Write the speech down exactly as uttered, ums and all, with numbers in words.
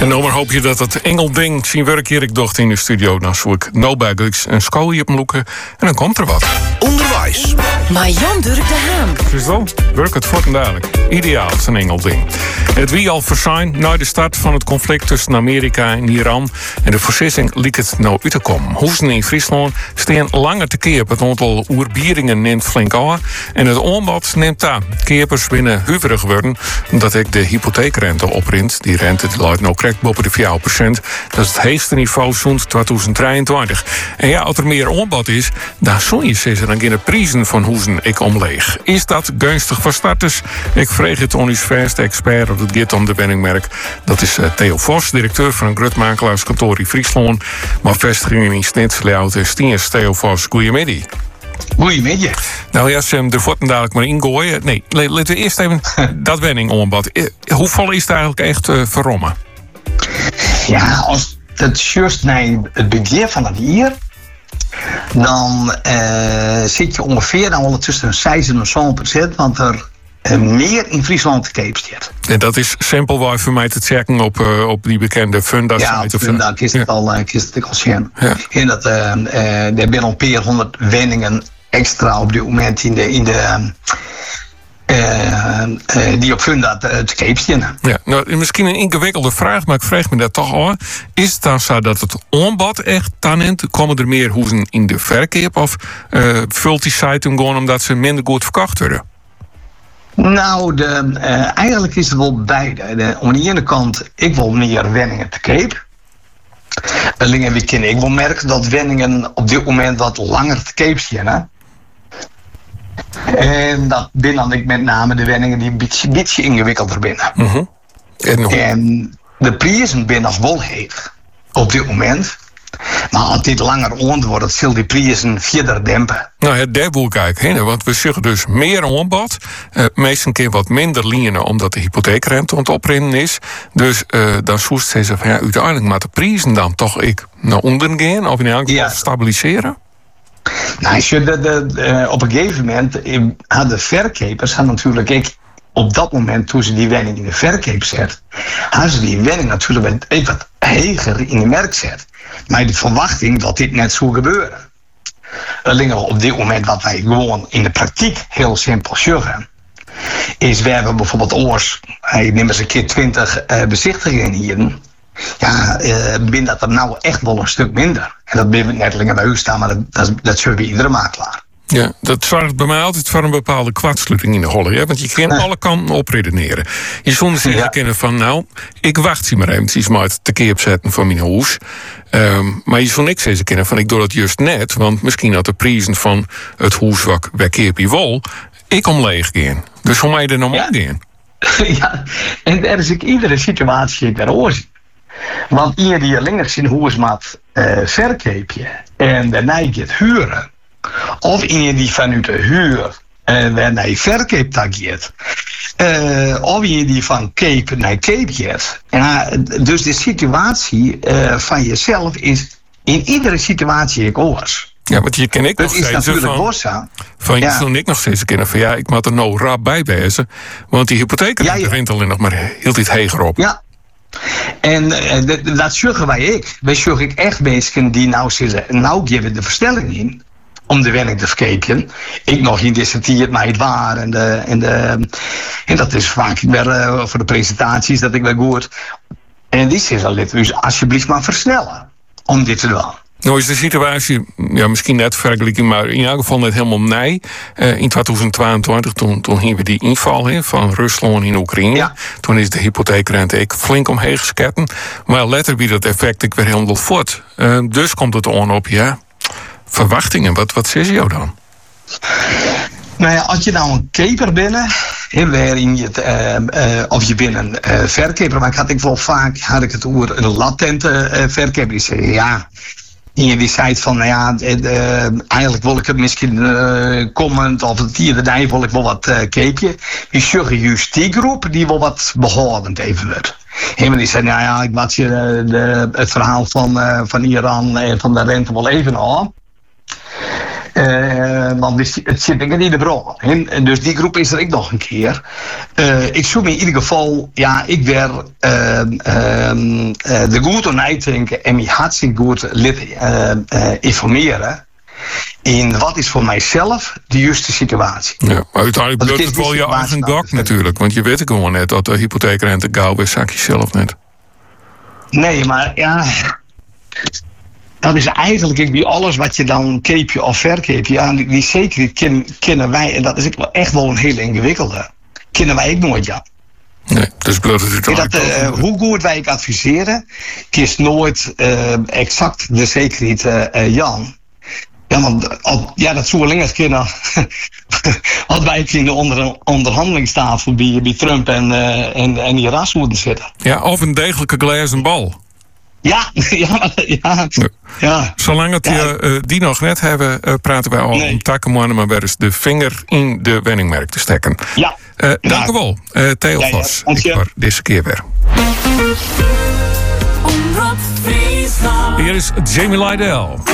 En dan maar hoop je dat het engelding zien werk hier ik docht in de studio. Dan zoek ik Nobuigs en Scully op loeken. En dan komt er wat. Onderwijs. Maar Jan Dirk de Haan. Ziezo, werk het voort en dadelijk. Ideaal, het is een engelding. Het wie al verzijn na de start van het conflict tussen Amerika en Iran. En de vergissing liet het nou uit te komen. Hoezen in Friesland staan langer te keer. Het aantal oerbieringen neemt flink af. En het aanbod neemt daar. Keepers binnen huiverig worden. Omdat ik de hypotheekrente oprint. Die rente die luidt nou correct boven de vier procent. Dat is het hoogste niveau sinds tweeduizend drieëntwintig. En ja, als er meer aanbod is, dan zul je zeggen, dan gaan de prijzen van huizen ik omleeg. Is dat gunstig voor starters? Ik vreeg het aan uw verste expert dat het gaat om de wenningmerk. Dat is uh, Theo Vos, directeur van een grutmakelaarskantoor in Friesland. Maar vestigingen in Snitselaut en Stiens. Theo Vos, goeiemiddag. Goeiemiddag. Nou ja, ze de voeten dadelijk maar ingooien. Nee, laten we eerst even dat wenningaanbod. Hoeveel is het eigenlijk echt uh, verrommen? Ja, als het juist naar het begin van het jaar, dan uh, zit je ongeveer dan wel tussen een zes en een zeven procent, want er uh, meer in Friesland te koop staat. En dat is simpelweg voor mij te checken op, uh, op die bekende Funda-site? Ja, op Funda is het al, uh, is het al zien. Ja. En dat, uh, uh, er zijn al een paar honderd wenningen extra op dit moment in de, in de uh, uh, die op Funda te, te koop staan. Ja, nou, misschien een ingewikkelde vraag, maar ik vraag me dat toch al. Is het dan zo dat het aanbod echt talent, komen er meer huizen in de verkoop of uh, vult die site hem gewoon omdat ze minder goed verkocht worden? Nou, de, uh, eigenlijk is het wel beide. De, aan de ene kant, ik wil meer wenningen te koop. Alleen we kennen, ik wil merken dat wenningen op dit moment wat langer te koop zijn. En dat binnen ik met name de wenningen die een beetje, beetje ingewikkelder binnen. Uh-huh. En, en de prijzen binnen nog wel heeg op dit moment. Maar als dit langer oond wordt, zal die prijzen verder dempen. Nou ja, daar wil ik eigenlijk heen. Want we zeggen dus meer aanbod. Uh, meestal een keer wat minder lenen omdat de hypotheekrente aan het oprinnen is. Dus uh, dan zoest ze van ja, uiteindelijk maar de prijzen dan toch ik naar onder gaan. Of in elk geval ja. stabiliseren. Nou, als je de, de, de, op een gegeven moment hadden verkopers hadden natuurlijk ik op dat moment toen ze die wenning in de verkoop zet, hadden ze die wenning natuurlijk even wat heger in de markt zet. Maar de verwachting dat dit net zou gebeuren. Alleen op dit moment wat wij gewoon in de praktijk heel simpel zeggen, is we hebben bijvoorbeeld oors, ik neem eens een keer twintig uh, bezichtigingen hier. Ja, uh, binnen dat er nou echt wel een stuk minder. En dat ben ik net alleen bij u staan, maar dat, dat, dat zullen we iedere makelaar. Ja, dat zorgt bij mij altijd voor een bepaalde kwartsluiting in de holle. Hè? Want je kan alle kanten op redeneren. Je zonder zich ja. kennen van, nou, ik wacht zie maar eventjes maar te keer opzetten van mijn huis. Um, maar je zal niks eens kennen van, ik doe dat juist net. Want misschien had de prijzen van het huis wat wegkeer wol, ik omleeg gaan. Dus hoe mij er normaal ja. gaan? Ja, en er is ik iedere situatie ter oorzaak. Want iemand die je langer zijn huis maat uh, verkoopje en daarna je het huren. Of iemand die vanuit de huur uh, naar je verkoop tageert. Uh, of iemand die van koop naar koop gaat. Ja, dus de situatie uh, van jezelf is in iedere situatie ik oors. Ja, want je ken ik nog steeds van, van je zult ik nog steeds kennen van ja, ik moet er nou rap bij wezen, want die hypotheek ja, ja. rent alleen nog maar heel iets heger op. Ja. En uh, dat zorgen wij ik. Wij zorgen ik echt mensen die nou zeggen, nou geven de verstelling in om de wenning te verkopen. Ik nog in disserteerd maar het waar en de en de en dat is vaak weer uh, voor de presentaties dat ik weer goed. En die zeggen dus alsjeblieft maar versnellen om dit te doen. Nou is de situatie, ja, misschien net vergelijking, maar in elk geval net helemaal nee. Uh, in tweeduizend tweeëntwintig, toen, toen hadden we die inval he, van Rusland in Oekraïne. Ja. Toen is de hypotheekrente ik flink omheen gesketten. Maar later wie dat effect ik weer helemaal voort. Uh, dus komt het on op, ja, verwachtingen. Wat, wat zeg je jou dan? Nou ja, als je nou een keper binnen, waarin je het, uh, uh, of je binnen een uh, verkeper, maar ik had ik wel vaak had ik het over een latente uh, verkeper die zei ja. En die zei van, nou ja, uh, eigenlijk wil ik het misschien uh, comment of het hier de wil ik wel wat uh, keepje. Die zorgen juist die groep die wel wat behoudend even wordt. En die zei, nou ja, ik maak je uh, de, het verhaal van, uh, van Iran en van de rente wel even aan. Uh, want het, het zit ik in de bron. En dus die groep is er ik nog een keer. Uh, ik zoek me in ieder geval, ja, ik weer uh, uh, uh, de goed nadenken en me hartstikke goed lid uh, uh, informeren. In wat is voor mijzelf de juiste situatie. Ja, maar uiteindelijk blijft het wel je eigen gok natuurlijk. Want je weet ik gewoon net dat de hypotheekrente gauw bij zak je zelf net. Nee, maar ja. Dat is eigenlijk ik, bij alles wat je dan keep of verkeep. Ja, die, die zekerheid ken, kennen wij. En dat is wel echt wel een hele ingewikkelde. Kennen wij ook nooit, ja. Nee, dus bloot het dat, uh, hoe goed wij ik adviseren, kiest nooit uh, exact de zekerheid uh, uh, Jan. Ja, want al, ja, dat zou alleen eens kunnen. Als wij in de onder, onderhandelingstafel bij, bij Trump en, uh, en, en die ras moeten zitten. Ja, of een degelijke glazen bal. Ja, ja, ja. ja. Zolang het ja. Uh, die nog net hebben, uh, praten wij al nee. om takkenmannen, maar weer eens de vinger in de wenningmerk te steken. Ja. Uh, dank u wel, uh, Theo ja, Vos. Ja, ik hoor deze keer weer. Hier is Jamie Lydell.